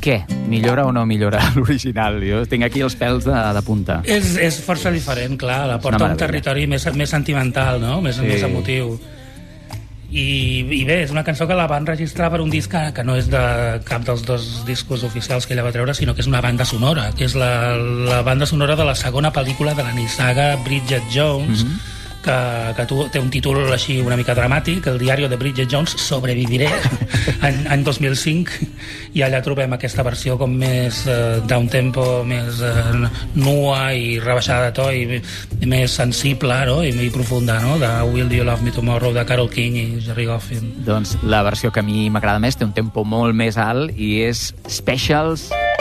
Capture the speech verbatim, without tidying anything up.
Què? Millora o no millora l'original? Jo tinc aquí els pèls de, de punta. És, és força diferent, clar. La porta a un territori més, més sentimental, no? Més, sí. més emotiu. I, I bé, és una cançó que la van registrar per un disc que, que no és de cap dels dos discos oficials que ella va treure, sinó que és una banda sonora, que és la, la banda sonora de la segona pel·lícula de la nissaga Bridget Jones, mm-hmm. que, que tu, té un títol així una mica dramàtic, El diario de Bridget Jones, Sobreviviré, any, any dos mil cinc, i allà trobem aquesta versió com més eh, d'un tempo més eh, nua i rebaixada de to i, i més sensible, no? I, i profunda, no? De Will You Love Me Tomorrow, de Carole King i Jerry Goffin. Doncs la versió que a mi m'agrada més té un tempo molt més alt i és Specials